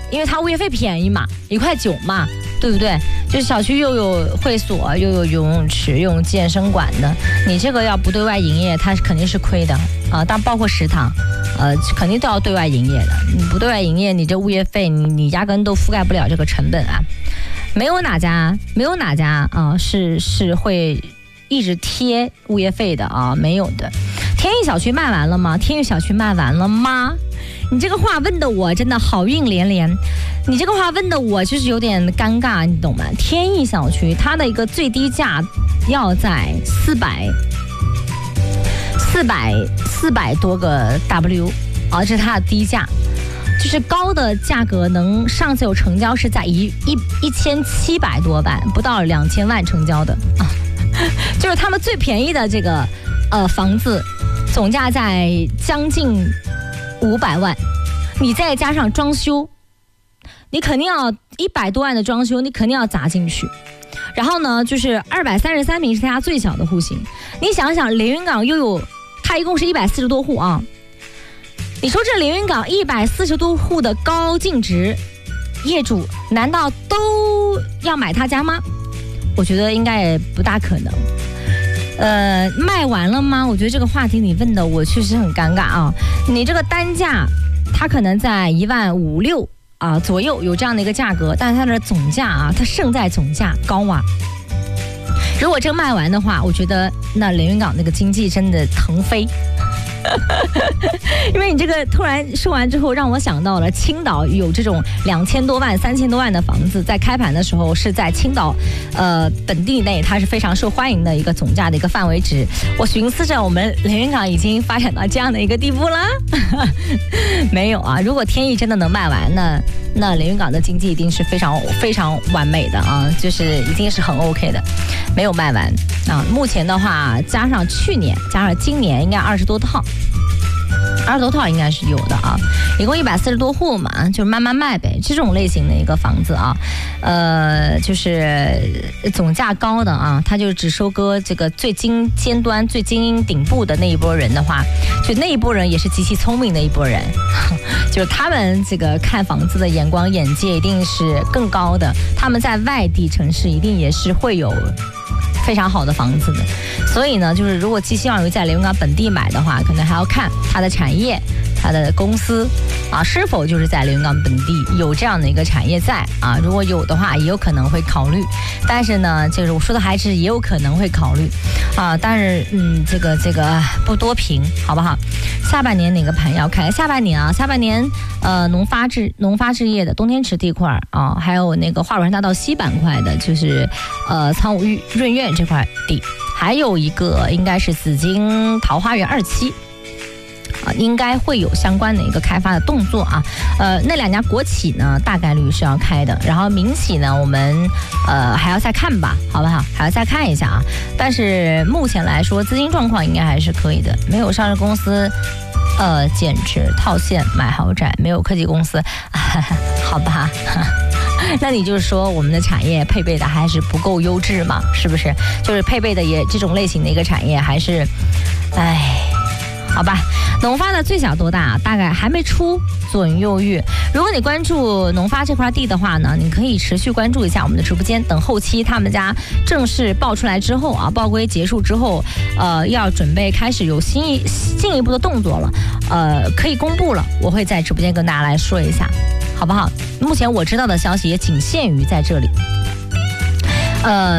因为它物业费便宜嘛，1.9块嘛，对不对？就是小区又有会所，又有游泳池，又有健身馆的，你这个要不对外营业，它肯定是亏的啊。但包括食堂，肯定都要对外营业的。你不对外营业，你这物业费你压根都覆盖不了这个成本啊。没有哪家啊是会一直贴物业费的啊，没有的。天意小区卖完了吗？天意小区卖完了吗？你这个话问的我真的好运连连，你这个话问的我就是有点尴尬，你懂吗？天意小区它的一个最低价要在400多个 W 啊，这是它的低价。就是高的价格能上次有成交是在1700多万，不到2000万成交的啊，就是他们最便宜的这个房子，总价在将近500万，你再加上装修，你肯定要100多万的装修，你肯定要砸进去。然后呢，就是233平是他家最小的户型，你想想连云港又有，它一共是140多户啊。你说这连云港140多户的高净值业主，难道都要买他家吗？我觉得应该也不大可能。卖完了吗？我觉得这个话题你问的我确实很尴尬啊。你这个单价，它可能在1.56万啊左右有这样的一个价格，但是它的总价啊，它胜在总价高啊。如果真卖完的话，我觉得那连云港那个经济真的腾飞。因为你这个突然说完之后，让我想到了青岛有这种2000多万、3000多万的房子，在开盘的时候是在青岛本地内，它是非常受欢迎的一个总价的一个范围值。我寻思着我们连云港已经发展到这样的一个地步了，没有啊！如果天意真的能卖完，那连云港的经济一定是非常非常完美的啊，就是一定是很 OK 的。没有卖完啊，目前的话加上去年加上今年应该20多套应该是有的啊，一共140多户嘛，就慢慢卖呗。这种类型的一个房子啊，就是总价高的啊，它就只收割这个最尖端、最精英顶部的那一波人的话，就那一波人也是极其聪明的一波人，就是他们这个看房子的眼光眼界一定是更高的，他们在外地城市一定也是会有非常好的房子的。所以呢，就是如果寄希望于在连云港本地买的话，可能还要看它的产业、它的公司啊是否就是在连云港本地有这样的一个产业在啊。如果有的话，也有可能会考虑。但是呢，就是我说的还是也有可能会考虑啊。但是这个不多评，好不好？下半年哪个盘要开？下半年农发置业的东天池地块啊，还有那个华软大道西板块的，就是苍梧润苑这块地，还有一个应该是紫金桃花源2期。应该会有相关的一个开发的动作啊。那2家国企呢，大概率是要开的。然后民企呢，我们还要再看吧，好不好？还要再看一下啊。但是目前来说，资金状况应该还是可以的。没有上市公司减持套现买豪宅，没有科技公司，好吧。那你就是说我们的产业配备的还是不够优质嘛？是不是？就是配备的也这种类型的一个产业还是，好吧。农发的最小多大？大概还没出，左云右玉。如果你关注农发这块地的话呢，你可以持续关注一下我们的直播间，等后期他们家正式报出来之后啊，报规结束之后，要准备开始有进一步的动作了，可以公布了，我会在直播间跟大家来说一下，好不好？目前我知道的消息也仅限于在这里。